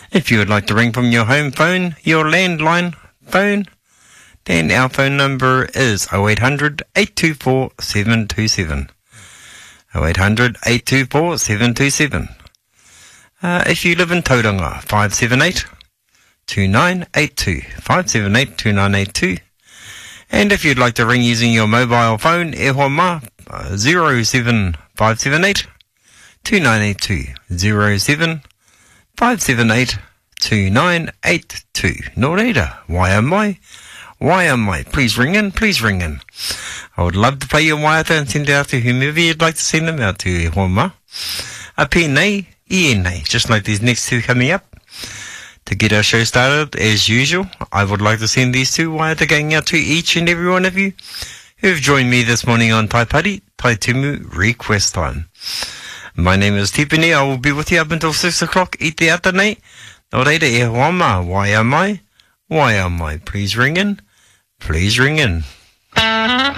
If you would like to ring from your home phone, your landline phone, then our phone number is 0800 824 727. 0800 824 727. If you live in Tauranga, 578 2982. 578 2982. And if you'd like to ring using your mobile phone, e hoa ma, 07578 2982. 07578 2982. Nō reira, wai am I? Why am I? Please ring in, please ring in. I would love to play your waiata and send it out to whomever you'd like to send them out to, e hoa ma. A pēnei, I nei, just like these next two coming up. To get our show started, as usual, I would like to send these two waiata going out to each and every one of you who have joined me this morning on Tai Pari, Tai Tumu Request Time. My name is Tipene. I will be with you up until 6 o'clock. I te ata nei. Nō reira, e hoa ma, why am I? Why am I? Please ring in. Please ring in.